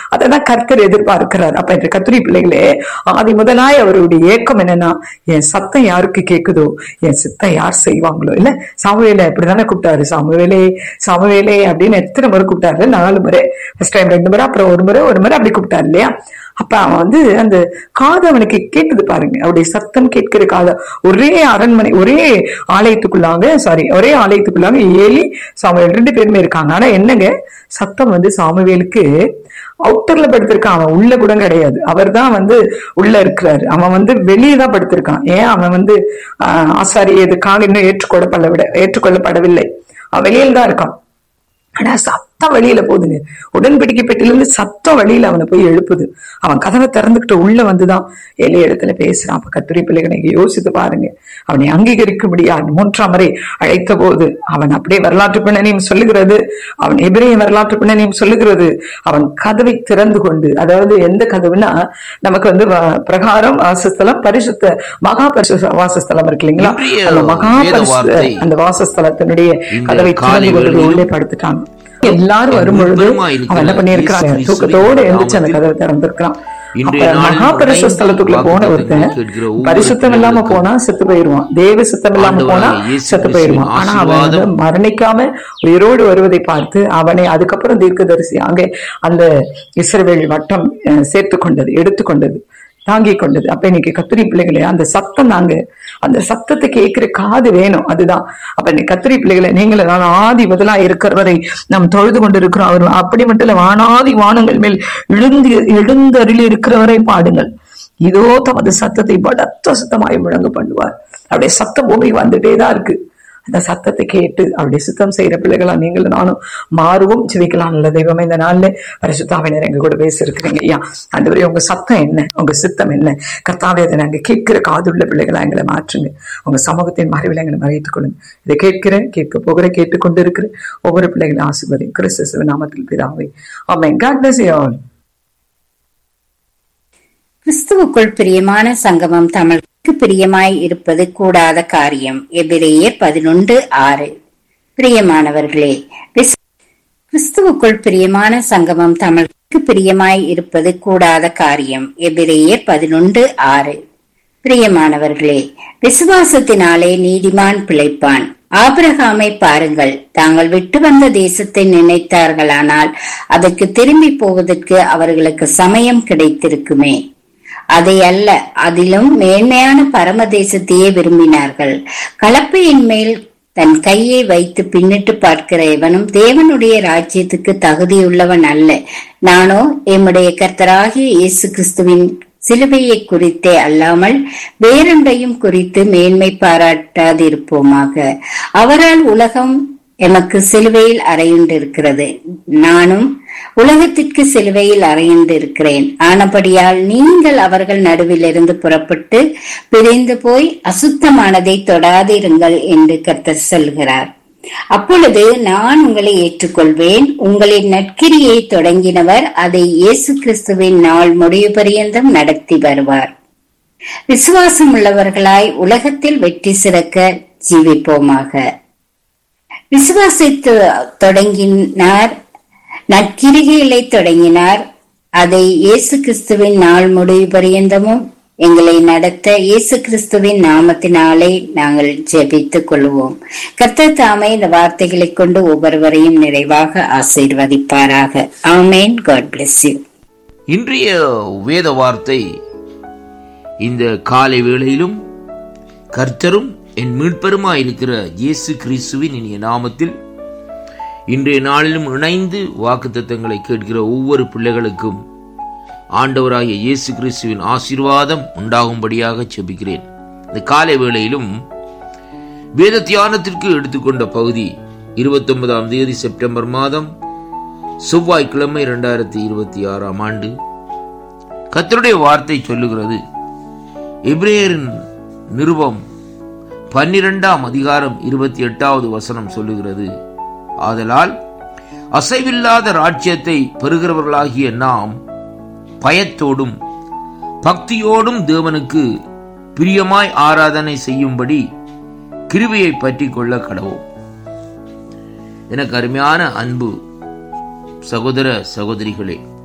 அதான் கர்த்தர் எதிர்பார்க்கிறார். அப்ப இந்த கர்த்தருடைய பிள்ளைகளே, ஆதி முதலாய் அவருடைய ஏக்கம் என்னன்னா, என் சத்தம் யாருக்கு கேக்குதோ என் சித்தம் யார் செய்வாங்களோ. இல்ல சாமுவேலை அப்படிதானே கூப்பிட்டாரு, சாமுவேலே சாமுவேலே அப்படின்னு எத்தனை முறை கூப்பிட்டாரு? 4 முறை. ஃபர்ஸ்ட் டைம் 2 முறை, அப்புறம் ஒரு முறை அப்படி கூப்பிட்டாரு இல்லையா? அப்ப அவன் அந்த காது அவனுக்கு கேட்டது பாருங்க, அவருடைய சத்தம் கேட்கிற காது. ஒரே அரண்மனை, ஒரே ஆலயத்துக்குள்ளாக ஏலி சாமுவேல் 2 பேருமே இருக்காங்க. ஆனா என்னங்க, சத்தம் சாமுவேலுக்கு அவுட்டர்ல படுத்திருக்கான், அவன் உள்ள கூட கிடையாது. அவர் தான் உள்ள இருக்கிறாரு, அவன் வெளியே தான் படுத்திருக்கான். ஏன் அவன் ஆசாரி எதுக்காக இன்னும் ஏற்றுக்கொள்ளப்படவில்லை, அவன் வெளியில தான் இருக்கான். ஆனா சத்தம் வெளியில போகுதுங்க, உடன்படிக்கை பெட்டிலிருந்து சத்தம் வெளியில அவனை போய் எழுப்புது. அவன் கதவை திறந்துகிட்டு உள்ள வந்துதான் ஏழு இடத்துல பேசுறான். அப்ப கர்த்தருடைய பிள்ளைகளை யோசித்து பாருங்க, அவனை அங்கீகரிக்க முடியாது 3ஆம் முறை அழைத்த போது அவன் அப்படியே வரலாற்று பின்னணியும் சொல்லுகிறது, அவன் எபிரேய வரலாற்று பின்னணியும் சொல்லுகிறது. அவன் கதவை திறந்து கொண்டு, அதாவது எந்த கதவுனா நமக்கு பிரகாரம் வாசஸ்தலம், பரிசுத்த மகா பரிசுத்த வாசஸ்தலம் இருக்கு இல்லைங்களா, அந்த மகா பரிசுத்த அந்த வாசஸ்தலத்தினுடைய கதவை திறந்து கொண்டு உள்ளே படுத்துட்டான். எல்லாரும் வரும்பொழுது அவன் என்ன பண்ணிருக்கான், தூக்கத்தோடு எழுந்துச்சு அந்த கதவை திறந்திருக்கான். மகா பரிசுத்த ஸ்தலத்துக்குள்ள போன ஒருத்தன் பரிசுத்தம் இல்லாம போனா செத்து போயிருவான், தேவ சுத்தம் இல்லாம போனா செத்து போயிருவான். ஆனா அவன் மரணிக்காம உயிரோடு வருவதை பார்த்து அவனை அதுக்கப்புறம் தீர்க்கதரிசி அங்கே அந்த இஸ்ரவேல் வட்டம் சேர்த்து கொண்டது, எடுத்துக்கொண்டது, தாங்கி கொண்டது. அப்ப இன்னைக்கு கர்த்தருடைய பிள்ளைகளே, அந்த சத்தம் அந்த சத்தத்தை கேட்கிற காது வேணும். அதுதான் அப்ப இன்னைக்கு கர்த்தருடைய பிள்ளைகளை, நீங்கள நான் ஆதி முதலா இருக்கிறவரை நாம் தொழுது கொண்டு இருக்கிறோம். அவர் அப்படி மட்டும் இல்ல, வானாதி வானங்கள் மேல் எழுந்தருளி இருக்கிறவரை பாடுங்கள், இதோ தமது சத்தத்தை பலத்த சத்தமாய் முழங்க பண்ணுவார். அப்படியே சத்தம் பூமி வந்துட்டேதான் இருக்கு. அந்த சத்தத்தை கேட்டு அவருடைய சுத்தம் செய்யற பிள்ளைகளா நீங்களும் நானும் மாறுவோம், ஜெபிக்கலாம். நல்ல தெய்வமே, இந்த நாள்ல பரிசுத்தாவினர் எங்க கூட பேசிருக்கிறீங்க ஐயா. ஆண்டவரே, உங்க சத்தம் என்ன, உங்க சித்தம் என்ன கர்த்தாவே, அதை நாங்க கேட்கிற காதுள்ள பிள்ளைகளா எங்களை மாற்றுங்க. உங்க சமூகத்தின் மறைவில் எங்களை மறைத்துக் கொள்ளுங்க. இதை கேட்க போகிற கேட்டுக்கொண்டு இருக்கிற ஒவ்வொரு பிள்ளைகளும் ஆசீர்வதியும் கிறிஸ்து நாமத்தில் பிதாவே, ஆமென். God bless you all. கிறிஸ்துவுக்குள் பிரியமான சங்கமம் தமிழுக்கு பிரியமாய் இருப்பது கூடாத காரியம். எபிரேயர் 11:6. பிரியமானவர்களே, கிறிஸ்துவுக்குள் பிரியமான சங்கமம் தமிழுக்கு பிரியமாய் இருப்பது கூடாத காரியம். எபிரேயர் 11:6. பிரியமானவர்களே, விசுவாசத்தினாலே நீதிமான் பிழைப்பான். ஆபிரகாமை பாருங்கள், தாங்கள் விட்டு வந்த தேசத்தை நினைத்தார்களானால் அதற்கு திரும்பி போவதற்கு அவர்களுக்கு சமயம் கிடைத்திருக்குமே. அதை அல்ல, அதிலும் மேன்மையான பரமதேசத்தையே விரும்பினார்கள். கலப்பையின் மேல் தன் கையை வைத்து பின்னிட்டு பார்க்கிற எவனும் தேவனுடைய ராஜ்யத்துக்கு தகுதியுள்ளவன் அல்ல. நானோ எம்முடைய கர்த்தராகிய இயேசு கிறிஸ்துவின் சிலுவையை குறித்தே அல்லாமல் வேறொன்றையும் குறித்து மேன்மை பாராட்டாதிருப்போமாக. அவரால் உலகம் எமக்கு சிலுவையில் அறையுண்டிருக்கிறது, நானும் உலகத்திற்கு சிலுவையில் அறையுண்டிருக்கிறேன். ஆனபடியால் நீங்கள் அவர்கள் நடுவிலிருந்து புறப்பட்டு பிரிந்து போய் அசுத்தமானதை தொடாதிருங்கள் என்று கர்த்தர் சொல்கிறார். அப்பொழுது நான் உங்களை ஏற்றுக்கொள்வேன். உங்களின் நற்கிரியை தொடங்கினவர் அதை இயேசு கிறிஸ்துவின் நாள் முடிவு பரியந்தம் நடத்தி வருவார். விசுவாசம் உள்ளவர்களாய் உலகத்தில் வெற்றி சிறக்க ஜீவிப்போமாக. விசுவாசித்து தொடங்கினார், நற்கிரிகளை தொடங்கினார், அதை இயேசு கிறிஸ்துவின் நாள் முடிவு பரியந்தமும் எங்களை நடத்த இயேசு கிறிஸ்துவின் நாமத்தினாலே நாங்கள் ஜெபித்துக் கொள்வோம். கர்த்தர் தாமே இந்த வார்த்தைகளை கொண்டு ஒவ்வொருவரையும் நிறைவாக ஆசீர்வதிப்பாராக. ஆமென். God bless you. இன்றைய வேத வார்த்தை, இந்த காலை வேளையிலும் கர்த்தரும் என் மீட்பெருமாயிருக்கிற இயேசு கிறிஸ்துவின் இனிய நாமத்தில் இன்றைய நாளிலும் இணைந்து வாக்குத்தத்தங்களை கேட்கிற ஒவ்வொரு பிள்ளைகளுக்கும் ஆண்டவராகிய இயேசு கிறிஸ்துவின் ஆசீர்வாதம் உண்டாகும்படியாக ஜெபிக்கிறேன். இந்த காலை வேளையிலும் வேத தியானத்திற்கு எடுத்துக்கொண்ட பகுதி 29ஆம் தேதி செப்டம்பர் மாதம் செவ்வாய்க்கிழமை 2026ஆம் ஆண்டு. கர்த்தருடைய வார்த்தை சொல்லுகிறது, எபிரேயரின் நிருபம் 12ஆம் அதிகாரம் 28வது வசனம் சொல்லுகிறது, ஆதலால் அசைவில்லாத ராஜ்யத்தை பெறுகிறவர்களாகிய நாம் பயத்தோடும் பக்தியோடும் தேவனுக்கு பிரியமாய் ஆராதனை செய்யும்படி கிருபையை பற்றி கொள்ள கடவோம். எனக்கு அருமையான அன்பு சகோதர சகோதரிகளே,